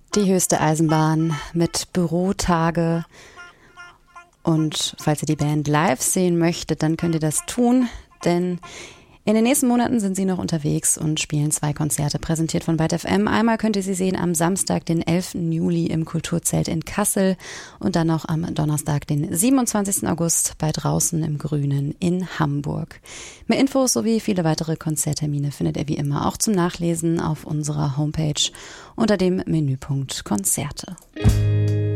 Die höchste Eisenbahn mit Bürotage. Und falls ihr die Band live sehen möchtet, dann könnt ihr das tun, denn in den nächsten Monaten sind sie noch unterwegs und spielen 2 Konzerte, präsentiert von Byte FM. Einmal könnt ihr sie sehen am Samstag, den 11. Juli im Kulturzelt in Kassel und dann noch am Donnerstag, den 27. August bei Draußen im Grünen in Hamburg. Mehr Infos sowie viele weitere Konzerttermine findet ihr wie immer auch zum Nachlesen auf unserer Homepage unter dem Menüpunkt Konzerte.